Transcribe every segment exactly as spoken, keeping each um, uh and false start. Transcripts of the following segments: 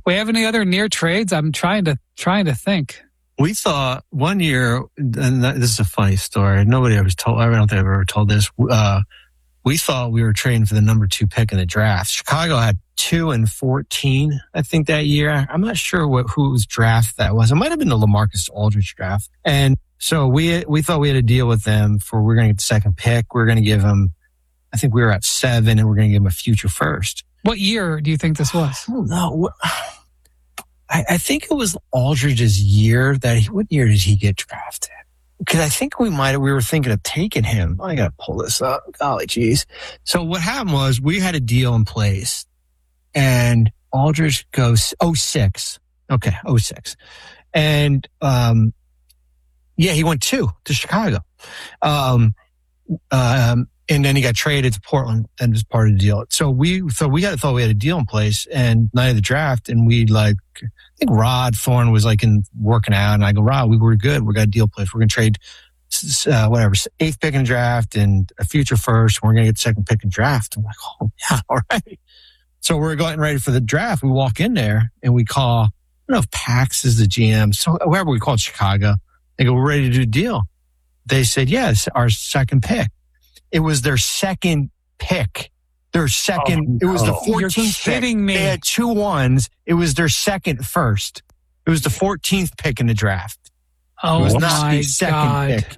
We have any other near trades? I'm trying to trying to think. We thought one year, and this is a funny story. Nobody ever told. I don't think I've ever told this. Uh, we thought we were trading for the number two pick in the draft. Chicago had two and fourteen, I think, that year. I'm not sure what whose draft that was. It might have been the LaMarcus Aldridge draft. And so we we thought we had a deal with them for we're going to get the second pick. We're going to give them, I think we were at seven, and we're going to give them a future first. What year do you think this was? I don't know. I, I think it was Aldridge's year that he, what year did he get drafted? Because I think we might, we were thinking of taking him. I got to pull this up. Golly geez. So what happened was we had a deal in place and Aldridge goes oh six. Okay. oh six. And, um, yeah, he went two to Chicago. Um, um, And then he got traded to Portland and was part of the deal. So we, so we had thought we had a deal in place and night of the draft. And we like, I think Rod Thorne was like in working out. And I go, Rod, we were good. We got a deal in place. We're going to trade, uh, whatever, eighth pick in the draft and a future first. We're going to get second pick in draft. I'm like, oh yeah. All right. So we're getting ready for the draft. We walk in there and we call, I don't know if Pax is the G M. So whoever we called Chicago, they go, we're ready to do a deal. They said, yes, our second pick. It was their second pick. Their second, oh, it was no. the fourteenth You're kidding pick. me. They had two ones. It was their second first. It was the fourteenth pick in the draft. Oh, it was my not the second God. pick.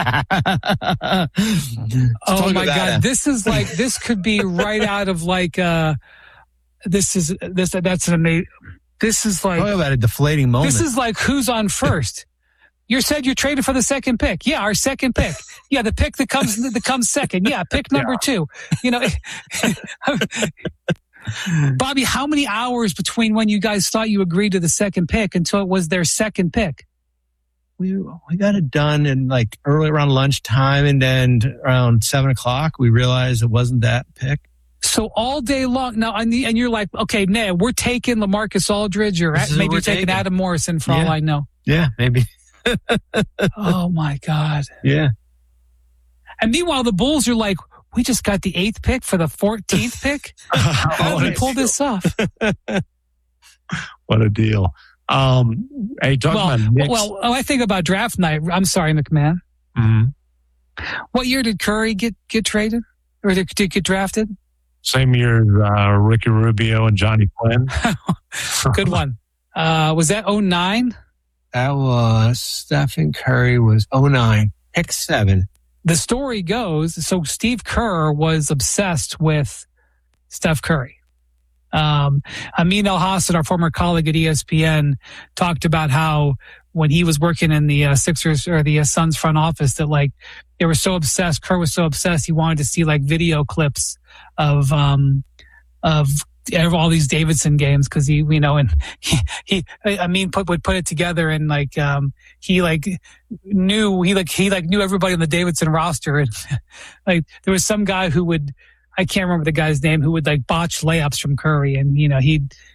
Oh, my God. This is like, this could be right out of like, uh, this is, this, that's an amazing, this is like. Talk about a deflating moment. This is like who's on first. You said you're traded for the second pick. Yeah, our second pick. Yeah, the pick that comes that comes second. Yeah, pick number yeah. two. You know, Bobby, how many hours between when you guys thought you agreed to the second pick until it was their second pick? We we got it done in like early around lunchtime, and then around seven o'clock we realized it wasn't that pick. So all day long now, and, the, and you're like, okay, nah, we're taking LaMarcus Aldridge, or maybe you're taking, taking Adam Morrison for yeah. all I know. Yeah, maybe. Oh my God. Yeah. And meanwhile, the Bulls are like, we just got the eighth pick for the fourteenth pick. How did we pull this off? What a deal. Um, hey, talking well, about Knicks. Well, oh, I think about draft night. I'm sorry, McMahon. Mm-hmm. What year did Curry get, get traded or did, did get drafted? Same year, uh, Ricky Rubio and Johnny Flynn. Good one. Uh, was that oh nine? That was Stephen Curry was oh nine, pick seven. The story goes, so Steve Kerr was obsessed with Steph Curry. Um, Amin El-Hassan, our former colleague at E S P N, talked about how when he was working in the uh, Sixers or the uh, Suns front office that like they were so obsessed, Kerr was so obsessed, he wanted to see like video clips of, um, of, all these Davidson games because he, you know, and he, he I mean, put, would put it together and like, um, he like knew, he like, he like knew everybody on the Davidson roster. And like, there was some guy who would, I can't remember the guy's name, who would like botch layups from Curry. And, you know, he'd,